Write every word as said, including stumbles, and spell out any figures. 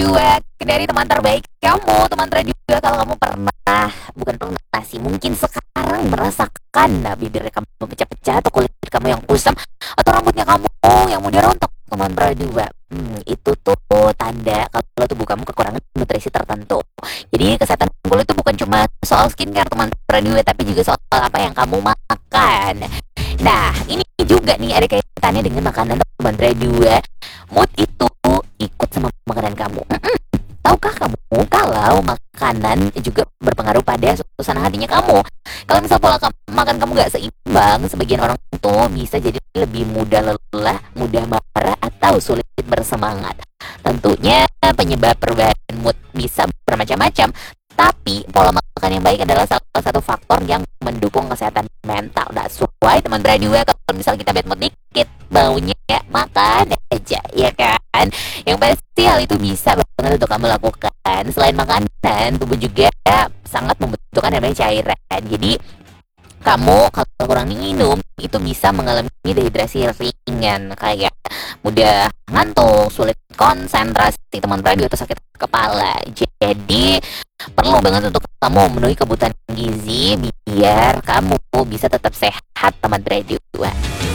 dua, dari teman terbaik kamu, teman dua. Kalau kamu pernah, bukan pernah sih, mungkin sekarang merasakan nah, bibir kamu pecah-pecah atau kulit kamu yang kusam atau rambutnya kamu yang mudah rontok, teman dua. Hmm, itu tuh tanda kalau tubuh kamu kekurangan nutrisi tertentu. Jadi kesehatan kulit itu bukan cuma soal skincare teman dua, tapi juga soal apa yang kamu makan. Nah, ini juga nih ada kaitannya dengan makanan teman dua. Mood itu ikut sama makanan kamu. Tahukah kamu kalau makanan juga berpengaruh pada suasana hatinya kamu? Kalau misal pola kam- makan kamu gak seimbang, sebagian orang tuh bisa jadi lebih mudah lelah, mudah marah, atau sulit bersemangat. Tentunya penyebab perubahan mood bisa bermacam-macam, tapi pola makan yang baik adalah salah satu faktor yang mendukung kesehatan mental. That's why teman berdua, kalau misal kita bad mood dikit, baunya makan aja, ya kan? Yang pasti hal itu bisa banget untuk kamu lakukan. Selain makanan, tubuh juga sangat membutuhkan namanya cairan. Jadi kamu kalau kurang minum itu bisa mengalami dehidrasi ringan, kayak mudah ngantuk, sulit konsentrasi, teman radio atau sakit kepala. Jadi perlu banget untuk kamu memenuhi kebutuhan gizi biar kamu bisa tetap sehat, teman radio.